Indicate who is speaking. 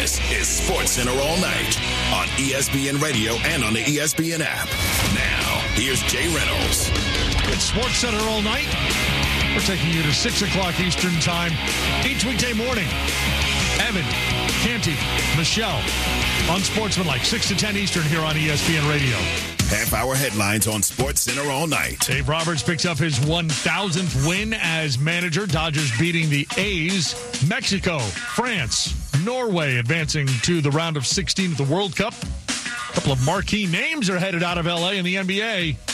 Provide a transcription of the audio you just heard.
Speaker 1: This is SportsCenter All Night on ESPN Radio and on the ESPN app. Now, here's Jay Reynolds.
Speaker 2: It's SportsCenter All Night. We're taking you to 6 o'clock Eastern Time each weekday morning. Evan, Canty, Michelle on Sportsmanlike, 6 to 10 Eastern here on ESPN Radio.
Speaker 1: Half-hour headlines on SportsCenter All Night.
Speaker 2: Dave Roberts picks up his 1,000th win as manager. Dodgers beating the A's. Mexico, France, Norway advancing to the round of 16 of the World Cup. A couple of marquee names are headed out of L.A. in the NBA.